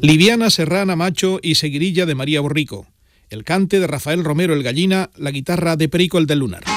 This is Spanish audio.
Liviana Serrana Macho y Seguirilla de María Borrico. El cante de Rafael Romero el Gallina, la guitarra de Perico el del Lunar.